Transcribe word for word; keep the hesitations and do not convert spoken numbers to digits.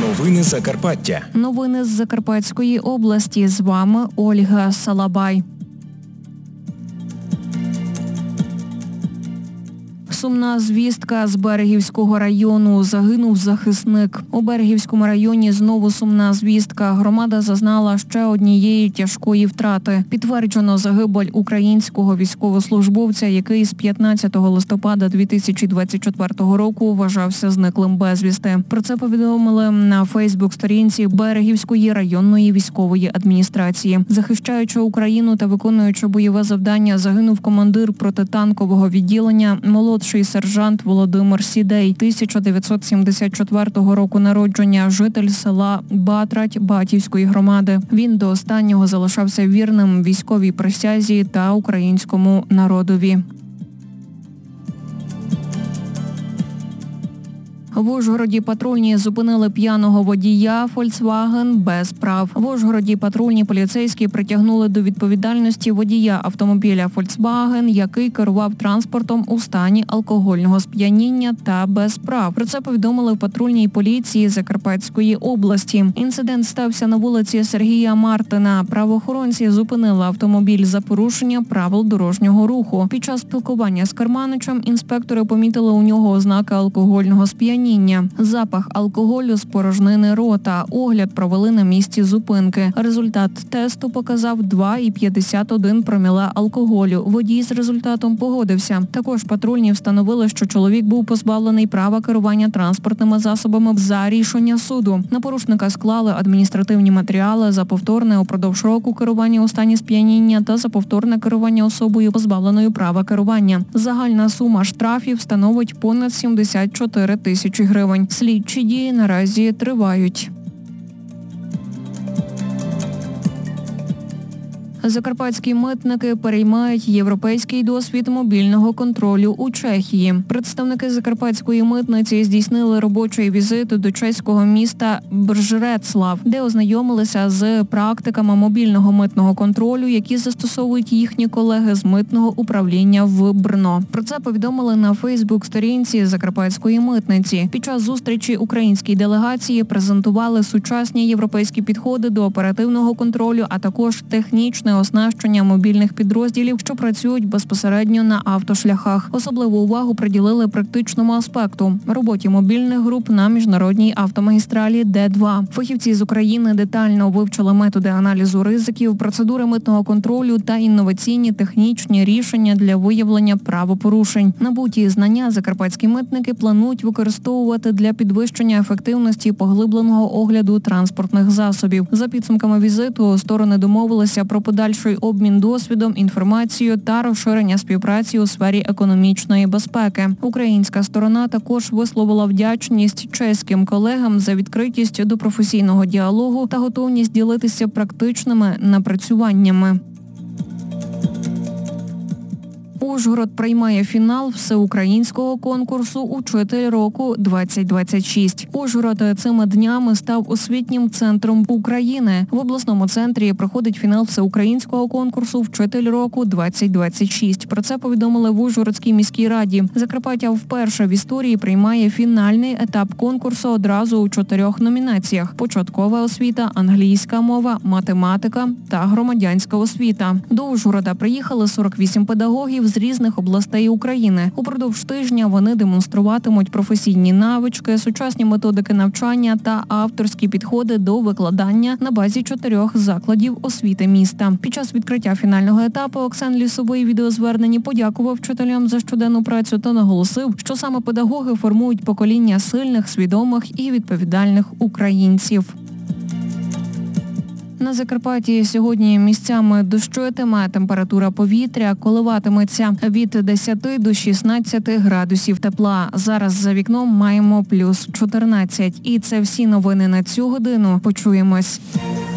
Новини Закарпаття. Новини з Закарпатської області. З вами Ольга Салабай. Сумна звістка з Берегівського району. Загинув захисник. У Берегівському районі знову сумна звістка. Громада зазнала ще однієї тяжкої втрати. Підтверджено загибель українського військовослужбовця, який з п'ятнадцятого листопада дві тисячі двадцять четвертого року вважався зниклим безвісти. Про це повідомили на Фейсбук-сторінці Берегівської районної військової адміністрації. Захищаючи Україну та виконуючи бойове завдання, загинув командир протитанкового відділення молодший сержант Володимир Сідей, тисяча дев'ятсот сімдесят четвертого року народження, житель села Батрать Батівської громади. Він до останнього залишався вірним військовій присязі та українському народові. В Ужгороді патрульні зупинили п'яного водія Volkswagen без прав. В Ужгороді патрульні поліцейські притягнули до відповідальності водія автомобіля Volkswagen, який керував транспортом у стані алкогольного сп'яніння та без прав. Про це повідомили в патрульній поліції Закарпатської області. Інцидент стався на вулиці Сергія Мартина. Правоохоронці зупинили автомобіль за порушення правил дорожнього руху. Під час спілкування з керманичем інспектори помітили у нього ознаки алкогольного сп'яніння. Запах алкоголю з порожнини рота. Огляд провели на місці зупинки. Результат тесту показав два цілих п'ятдесят один проміле алкоголю. Водій з результатом погодився. Також патрульні встановили, що чоловік був позбавлений права керування транспортними засобами за рішення суду. На порушника склали адміністративні матеріали за повторне упродовж року керування у стані сп'яніння та за повторне керування особою, позбавленою права керування. Загальна сума штрафів становить понад сімдесят чотири тисячі гривень. Слідчі дії наразі тривають. Закарпатські митники переймають європейський досвід мобільного контролю у Чехії. Представники Закарпатської митниці здійснили робочий візит до чеського міста Бржрецлав, де ознайомилися з практиками мобільного митного контролю, які застосовують їхні колеги з митного управління в Брно. Про це повідомили на Фейсбук-сторінці Закарпатської митниці. Під час зустрічі українській делегації презентували сучасні європейські підходи до оперативного контролю, а також технічне оснащення мобільних підрозділів, що працюють безпосередньо на автошляхах. Особливу увагу приділили практичному аспекту – роботі мобільних груп на міжнародній автомагістралі Д два. Фахівці з України детально вивчили методи аналізу ризиків, процедури митного контролю та інноваційні технічні рішення для виявлення правопорушень. Набуті знання закарпатські митники планують використовувати для підвищення ефективності поглибленого огляду транспортних засобів. За підсумками візиту сторони домовилися про подальший обмін досвідом, інформацією та розширення співпраці у сфері економічної безпеки. Українська сторона також висловила вдячність чеським колегам за відкритість до професійного діалогу та готовність ділитися практичними напрацюваннями. Ужгород приймає фінал всеукраїнського конкурсу «Учитель року двадцять двадцять шість». Ужгород цими днями став освітнім центром України. В обласному центрі проходить фінал всеукраїнського конкурсу «Вчитель року двадцять двадцять шість». Про це повідомили в Ужгородській міській раді. Закарпаття вперше в історії приймає фінальний етап конкурсу одразу у чотирьох номінаціях – початкова освіта, англійська мова, математика та громадянська освіта. До Ужгорода приїхали сорок вісім педагогів з різних областей України. Упродовж тижня вони демонструватимуть професійні навички, сучасні методики навчання та авторські підходи до викладання на базі чотирьох закладів освіти міста. Під час відкриття фінального етапу Оксан Лісовий відеозверненні подякував вчителям за щоденну працю та наголосив, що саме педагоги формують покоління сильних, свідомих і відповідальних українців. На Закарпатті сьогодні місцями дощитиме, температура повітря коливатиметься від десяти до шістнадцяти градусів тепла. Зараз за вікном маємо плюс чотирнадцять. І це всі новини на цю годину. Почуємось.